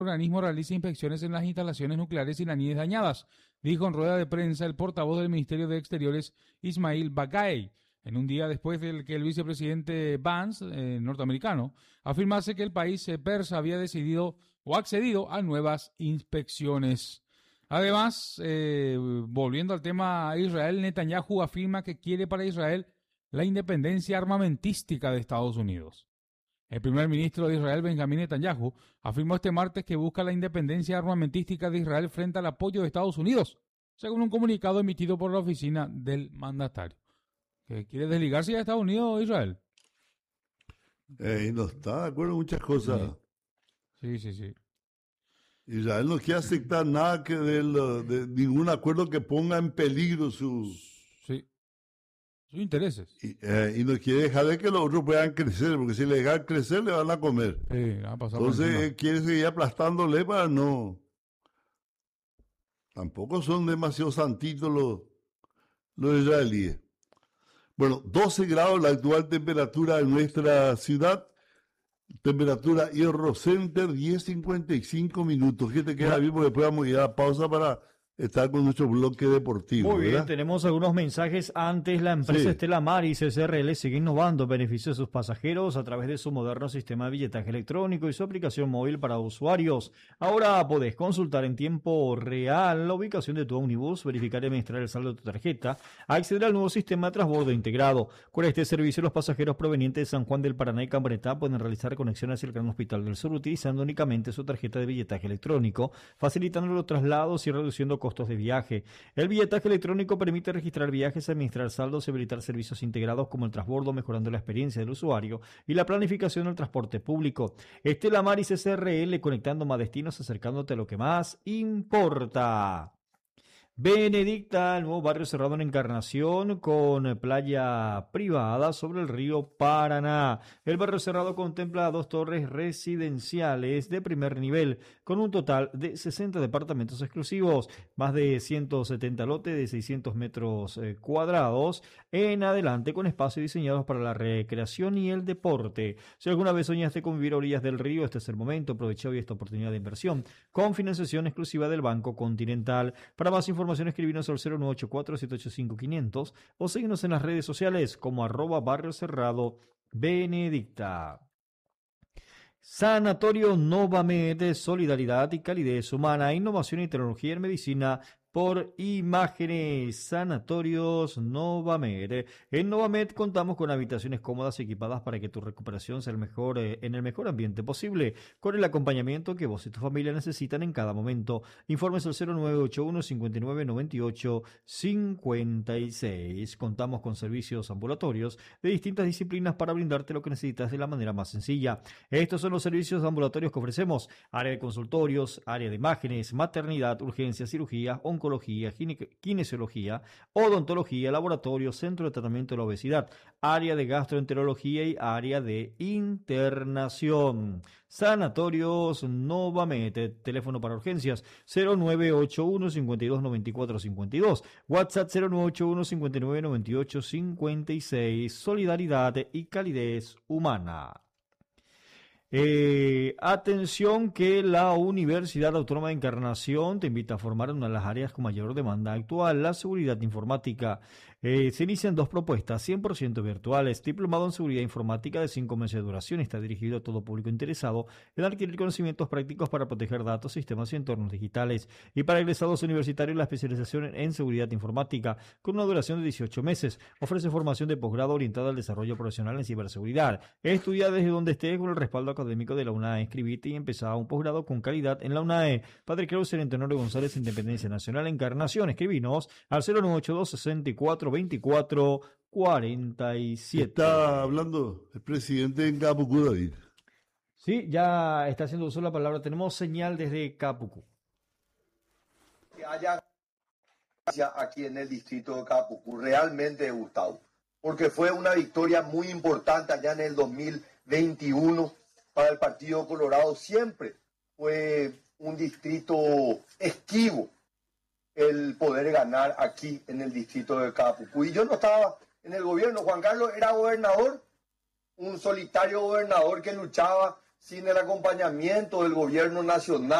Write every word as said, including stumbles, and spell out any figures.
organismo realice inspecciones en las instalaciones nucleares iraníes dañadas, dijo en rueda de prensa el portavoz del Ministerio de Exteriores, Ismail Baqai, en un día después del que el vicepresidente Vance, eh, norteamericano, afirmase que el país eh, persa había decidido o accedido a nuevas inspecciones. Además, eh, volviendo al tema Israel, Netanyahu afirma que quiere para Israel la independencia armamentística de Estados Unidos. El primer ministro de Israel, Benjamín Netanyahu, afirmó este martes que busca la independencia armamentística de Israel frente al apoyo de Estados Unidos, según un comunicado emitido por la oficina del mandatario. ¿Que quiere desligarse de Estados Unidos o Israel? Eh, no está de acuerdo en muchas cosas. Sí, sí, sí. Israel no quiere aceptar nada que de, de ningún acuerdo que ponga en peligro sus... Sí. Sus intereses. Y, eh, y no quiere dejar de que los otros puedan crecer, porque si le dejan crecer le van a comer. Sí, va a pasar. Entonces eh, quiere seguir aplastándole para no... Tampoco son demasiado santitos los, los israelíes. Bueno, doce grados la actual temperatura en nuestra ciudad. Temperatura Hierro Center, diez cincuenta y cinco minutos. ¿Qué te queda bien? Porque después vamos a ir a pausa para estar con nuestro bloque deportivo. Muy bien, ¿verdad? tenemos algunos mensajes antes. La empresa Sí. Estela Maris S R L sigue innovando beneficios de sus pasajeros a través de su moderno sistema de billetaje electrónico y su aplicación móvil para usuarios. Ahora podés consultar en tiempo real la ubicación de tu ómnibus, verificar y administrar el saldo de tu tarjeta, acceder al nuevo sistema de transbordo integrado. Con este servicio, los pasajeros provenientes de San Juan del Paraná y Cambretá pueden realizar conexiones hacia el Gran Hospital del Sur utilizando únicamente su tarjeta de billetaje electrónico, facilitando los traslados y reduciendo costos de viaje. El billetaje electrónico permite registrar viajes, administrar saldos y habilitar servicios integrados como el transbordo, mejorando la experiencia del usuario y la planificación del transporte público. Estela Maris S R L, conectando más destinos, acercándote a lo que más importa. Benedicta, el nuevo barrio cerrado en Encarnación con playa privada sobre el río Paraná. El barrio cerrado contempla dos torres residenciales de primer nivel con un total de sesenta departamentos exclusivos, más de ciento setenta lotes de seiscientos metros eh, cuadrados en adelante, con espacios diseñados para la recreación y el deporte. Si alguna vez soñaste con vivir a orillas del río, este es el momento. Aprovecha hoy esta oportunidad de inversión con financiación exclusiva del Banco Continental. Para más información, escribinos al cero nueve ocho cuatro, siete ocho cinco, quinientos o síguenos en las redes sociales como arroba barrio cerrado Benedicta. Sanatorio Novamed, solidaridad y calidez humana, innovación y tecnología en medicina por imágenes. Sanatorios Novamed. En Novamed contamos con habitaciones cómodas y equipadas para que tu recuperación sea el mejor, eh, en el mejor ambiente posible, con el acompañamiento que vos y tu familia necesitan en cada momento. Informes al cero nueve ocho uno, cinco nueve, nueve ocho, cinco seis. Contamos con servicios ambulatorios de distintas disciplinas para brindarte lo que necesitas de la manera más sencilla. Estos son los servicios ambulatorios que ofrecemos: área de consultorios, área de imágenes, maternidad, urgencia, cirugía, oncología, kinesiología, odontología, laboratorio, centro de tratamiento de la obesidad, área de gastroenterología y área de internación. Sanatorios Novamed, teléfono para urgencias cero nueve ocho uno, cinco dos, nueve cuatro cinco dos, WhatsApp cero nueve ocho uno, cinco nueve, nueve ocho, cinco seis. Solidaridad y calidez humana. Eh, atención que la Universidad Autónoma de Encarnación te invita a formar en una de las áreas con mayor demanda actual, la seguridad informática. Eh, se inician dos propuestas, cien por ciento virtuales, diplomado en seguridad informática de cinco meses de duración. Está dirigido a todo público interesado en adquirir conocimientos prácticos para proteger datos, sistemas y entornos digitales. Y para egresados universitarios, la especialización en seguridad informática con una duración de dieciocho meses. Ofrece formación de posgrado orientada al desarrollo profesional en ciberseguridad. Estudia desde donde estés con el respaldo académico de la UNAE. Inscribite y empezá un posgrado con calidad en la UNAE. Padre Creuser en Tenorio González, Independencia Nacional, Encarnación. Escribinos al cero nueve ocho dos, sesenta y cuatro, veinticuatro, cuarenta y siete. Está hablando el presidente en Capucú, David. Sí, ya está haciendo uso de la palabra. Tenemos señal desde Capucú. Que haya aquí en el distrito de Capucú, realmente, Gustavo, porque fue una victoria muy importante allá en el dos mil veintiuno para el Partido Colorado. Siempre fue un distrito esquivo el poder ganar aquí en el distrito de Capucú. Y yo no estaba en el gobierno. Juan Carlos era gobernador, un solitario gobernador que luchaba sin el acompañamiento del gobierno nacional.